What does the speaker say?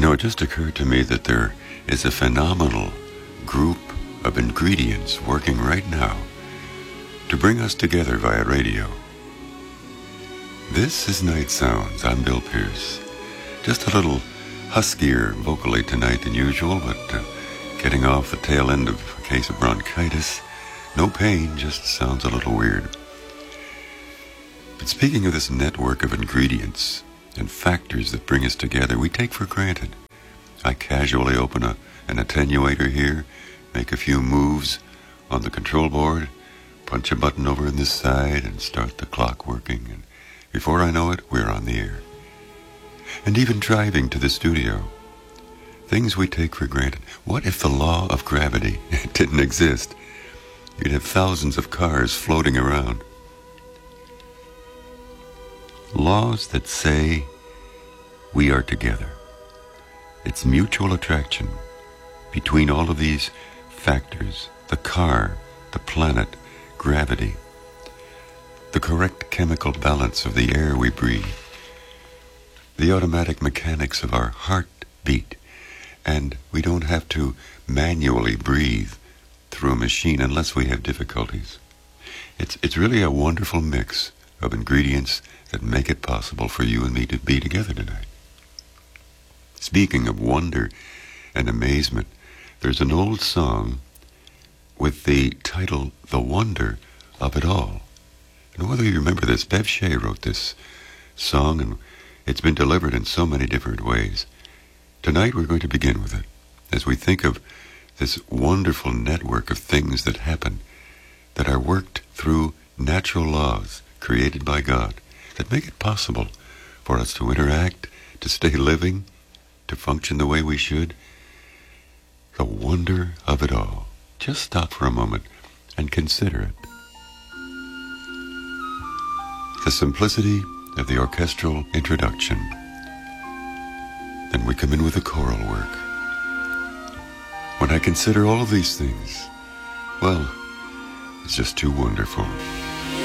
It just occurred to me that there is a phenomenal group of ingredients working right now to bring us together via radio. This is Night Sounds. I'm Bill Pierce. Just a little huskier vocally tonight than usual, but getting off the tail end of a case of bronchitis. No pain, just sounds a little weird. But speaking of this network of ingredients and factors that bring us together, we take for granted. I casually open an attenuator here, make a few moves on the control board, punch a button over on this side, and start the clock working. And before I know it, we're on the air. And even driving to the studio. Things we take for granted. What if the law of gravity didn't exist? You'd have thousands of cars floating around. Laws that say we are together. It's mutual attraction between all of these factors: the car, the planet, gravity, the correct chemical balance of the air we breathe, the automatic mechanics of our heartbeat, and we don't have to manually breathe through a machine unless we have difficulties. It's really a wonderful mix of ingredients that make it possible for you and me to be together tonight. Speaking of wonder and amazement, there's an old song with the title, The Wonder of It All. And whether you remember this, Bev Shea wrote this song, and it's been delivered in so many different ways. Tonight we're going to begin with it, as we think of this wonderful network of things that happen, that are worked through natural laws created by God, that make it possible for us to interact, to stay living, to function the way we should. The wonder of it all. Just stop for a moment and consider it. The simplicity of the orchestral introduction. Then we come in with the choral work. When I consider all of these things, well, it's just too wonderful.